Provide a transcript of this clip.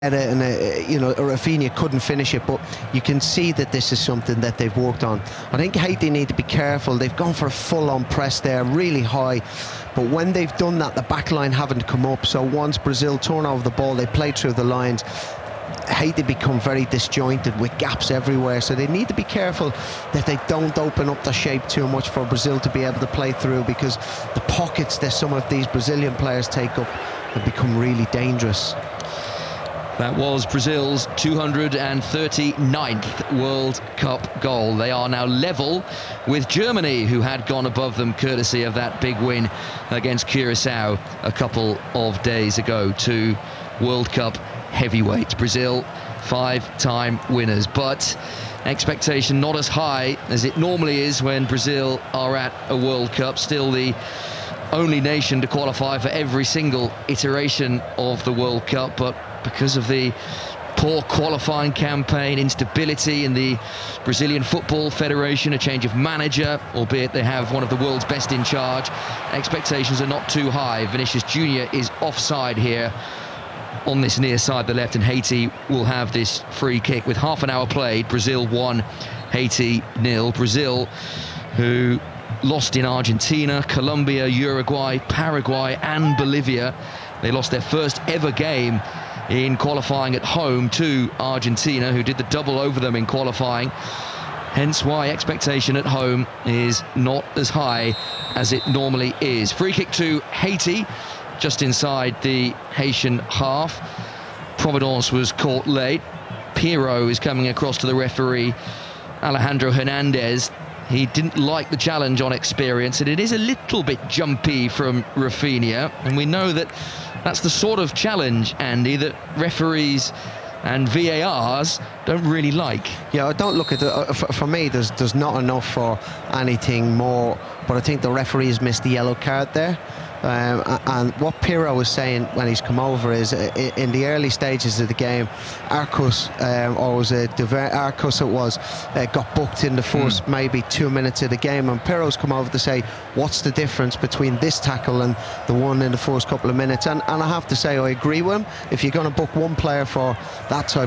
And Rafinha couldn't finish it, but you can see that this is something that they've worked on. I think Haiti need to be careful. They've gone for a full-on press there, really high, but when they've done that, the back line haven't come up. So once Brazil turn over the ball, they play through the lines. Haiti become very disjointed with gaps everywhere, so they need to be careful that they don't open up the shape too much for Brazil to be able to play through, because the pockets that some of these Brazilian players take up have become really dangerous. That was Brazil's 239th World Cup goal. They are now level with Germany, who had gone above them courtesy of that big win against Curacao a couple of days ago. Two World Cup heavyweights. Brazil, 5-time winners, but expectation not as high as it normally is when Brazil are at a World Cup. Still the only nation to qualify for every single iteration of the World Cup, but because of the poor qualifying campaign, instability in the Brazilian Football Federation, a change of manager, albeit they have one of the world's best in charge, expectations are not too high. Vinicius Junior is offside here on this near side, the left, and Haiti will have this free kick with half an hour played. Brazil 1, Haiti 0. Brazil, who lost in Argentina, Colombia, Uruguay, Paraguay and Bolivia. They lost their first ever game in qualifying at home to Argentina, who did the double over them in qualifying. Hence why expectation at home is not as high as it normally is. Free kick to Haiti, just inside the Haitian half. Providence was caught late. Pirro is coming across to the referee, Alejandro Hernandez. He didn't like the challenge on experience, and it is a little bit jumpy from Rafinha, and we know that that's the sort of challenge, Andy, that referees and VARs don't really like. Yeah, I don't look at it. For me, there's not enough for anything more, but I think the referees missed the yellow card there. And what Pirro was saying when he's come over is, in the early stages of the game, Arcus, or was it Arcus it was, got booked in the first maybe 2 minutes of the game, and Pirro's come over to say, what's the difference between this tackle and the one in the first couple of minutes? And I have to say, I agree with him. If you're going to book one player for that type